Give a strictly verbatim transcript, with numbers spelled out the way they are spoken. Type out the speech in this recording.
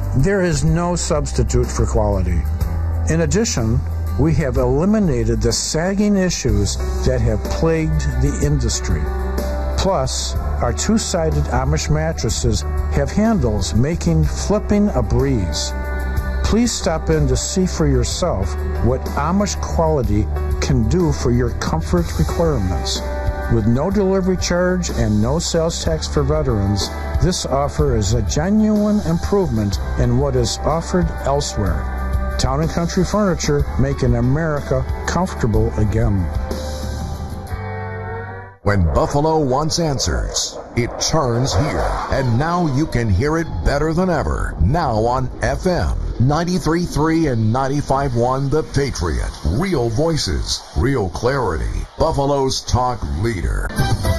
There is no substitute for quality. In addition, we have eliminated the sagging issues that have plagued the industry. Plus, our two-sided Amish mattresses have handles making flipping a breeze. Please stop in to see for yourself what Amish quality can do for your comfort requirements. With no delivery charge and no sales tax for veterans, this offer is a genuine improvement in what is offered elsewhere. Town and Country Furniture, making America comfortable again. When Buffalo wants answers, it turns here. And now you can hear it better than ever. Now on F M ninety-three point three and ninety-five point one The Patriot. Real voices, real clarity. Buffalo's talk leader.